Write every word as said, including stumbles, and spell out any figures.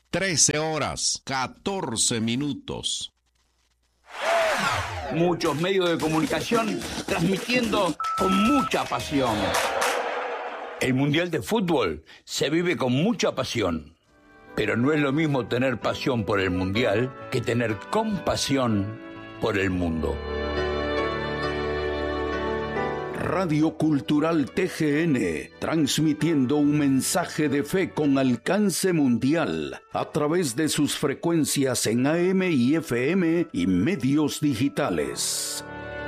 trece horas, catorce minutos. Muchos medios de comunicación transmitiendo con mucha pasión. El Mundial de Fútbol se vive con mucha pasión. Pero no es lo mismo tener pasión por el Mundial que tener compasión por el mundo. Radio Cultural T G N, transmitiendo un mensaje de fe con alcance mundial a través de sus frecuencias en A M y F M y medios digitales.